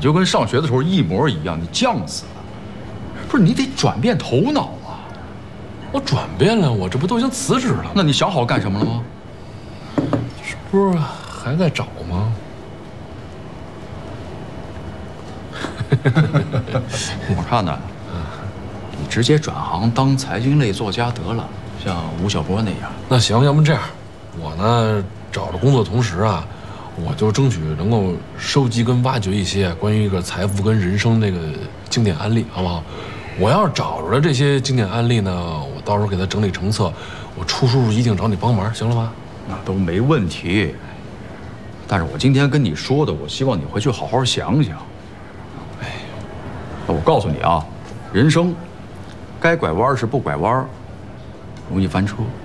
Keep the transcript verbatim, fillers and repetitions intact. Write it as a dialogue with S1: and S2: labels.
S1: 就跟上学的时候一模一样，你犟死了。不是，你得转变头脑啊！
S2: 我转变了，我这不都已经辞职了？
S1: 那你想好干什么了吗？
S2: 这不是还在找吗？
S1: 我看呢，你直接转行当财经类作家得了，像吴晓波那样。
S2: 那行，要不这样，我呢找着工作的同时啊，我就争取能够收集跟挖掘一些关于一个财富跟人生这个经典案例，好不好？我要是找着了这些经典案例呢，我到时候给他整理成册，我出书一定找你帮忙，行了吧？
S1: 那都没问题。但是我今天跟你说的，我希望你回去好好想想。哎，我告诉你啊，人生该拐弯是不拐弯，容易翻车。